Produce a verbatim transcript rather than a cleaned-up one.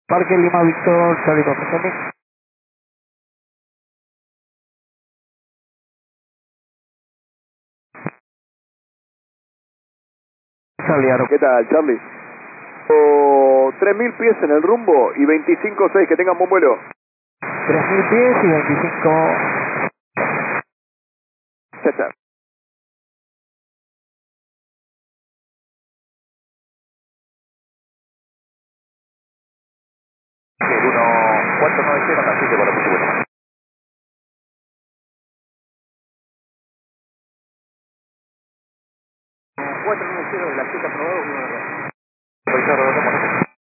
Parque Lima Víctor, Charlie Papa Charlie. Charlie Aro. ¿Qué tal, Charlie? O tres mil pies en el rumbo y veinticinco seis, que tengan buen vuelo. tres mil pies y veinticinco. César. El uno cuatro nueve cero, así que por la